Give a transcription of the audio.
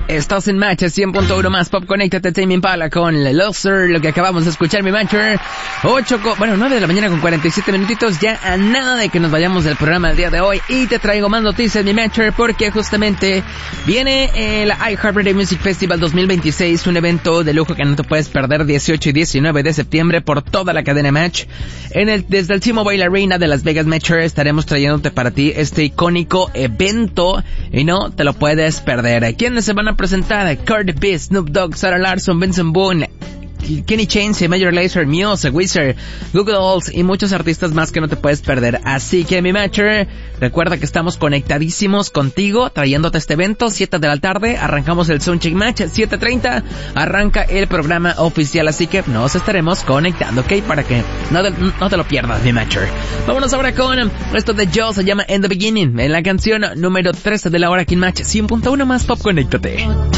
Estás en Match 100.1 más Pop. Conéctate, Tame Impala con The Loser, lo que acabamos de escuchar, mi Matcher. 9 de la mañana con 47 minutitos, ya a nada de que nos vayamos del programa del día de hoy. Y te traigo más noticias, mi Matcher, porque justamente viene el iHeartRadio Music Festival 2026, un evento de lujo que no te puedes perder, 18 y 19 de septiembre por toda la cadena Match. Desde el T-Mobile Arena de Las Vegas, Matcher, estaremos trayéndote para ti este icónico evento y no te lo puedes perder. ¿Quiénes se van a presentar? Cardi B, Snoop Dogg, Sarah Larson, Vincent Boone, Kenny Chesney, Major Lazer, Muse, Wizard, Google Dolls y muchos artistas más que no te puedes perder. Así que, mi Matcher, recuerda que estamos conectadísimos contigo, trayéndote este evento. 7 de la tarde, arrancamos el Soundcheck Match. 7:30, arranca el programa oficial. Así que nos estaremos conectando, ¿ok? Para que no te lo pierdas, mi Matcher. Vámonos ahora con esto de Joe, se llama In the Beginning, en la canción número 13 de la hora aquí en Match 100.1 más Pop. Conéctate.